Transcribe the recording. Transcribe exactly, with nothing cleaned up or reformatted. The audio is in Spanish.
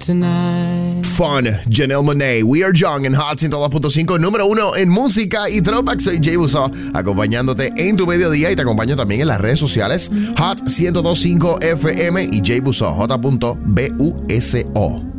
tonight. Fun, Janelle Monáe, We Are Young en Hot ciento dos punto cinco, número uno en música y throwback. Soy Jay Buso, acompañándote en tu mediodía y te acompaño también en las redes sociales Hot ciento dos punto cinco F M y Jay Buso, J B U S O.